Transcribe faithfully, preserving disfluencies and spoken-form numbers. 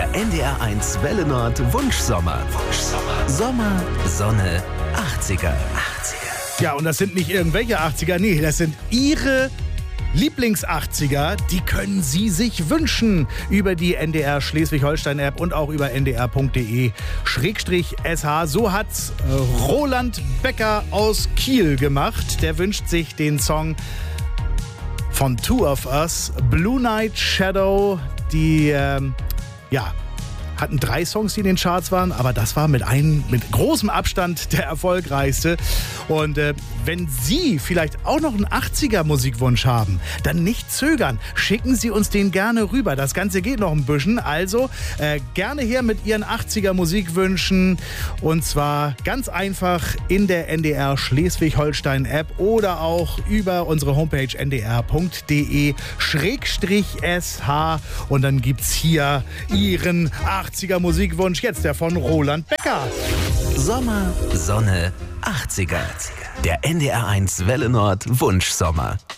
Der N D R eins Welle Nord Wunschsommer. Wunschsommer. Sommer, Sonne, achtziger. achtziger. Ja, und das sind nicht irgendwelche achtziger, nee, das sind Ihre Lieblings-achtziger, die können Sie sich wünschen über die N D R Schleswig-Holstein-App und auch über n d r punkt d e schrägstrich s h. So hat's Roland Becker aus Kiel gemacht. Der wünscht sich den Song von Two of Us, Blue Night Shadow. Die, ähm, ja, hatten drei Songs, die in den Charts waren, aber das war mit einem, mit großem Abstand der erfolgreichste. Und äh, wenn Sie vielleicht auch noch einen achtziger-Musikwunsch haben, dann nicht zögern. Schicken Sie uns den gerne rüber. Das Ganze geht noch ein bisschen. Also äh, gerne her mit Ihren achtziger-Musikwünschen. Und zwar ganz einfach in der N D R Schleswig-Holstein-App oder auch über unsere Homepage n d r punkt d e schrägstrich s h. Und dann gibt's hier Ihren achtziger-Musikwunsch, jetzt der von Roland Becker. Sommer, Sonne, achtziger. Der N D R eins Welle Nord Wunschsommer.